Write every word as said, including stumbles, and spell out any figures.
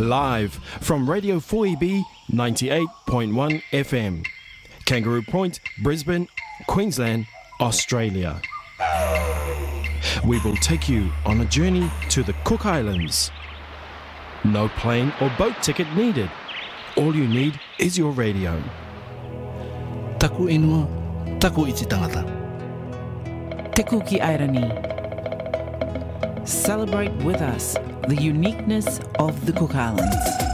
live from Radio four E B ninety-eight point one F M, Kangaroo Point, Brisbane, Queensland, Australia. We will take you on a journey to the Cook Islands. No plane or boat ticket needed. All you need is your radio. Taku inua, taku iti tangata. Te Kuki Airani. Celebrate with us the uniqueness of the Cook Islands.